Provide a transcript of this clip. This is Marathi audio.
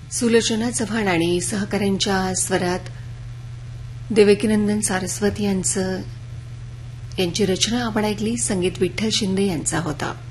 सुलोचना चव्हाण आणि सहकाऱ्यांच्या स्वरात देवकीनंदन सारस्वत यांची रचना आपण ऐकली. संगीत विठ्ठल शिंदे यांचा होता.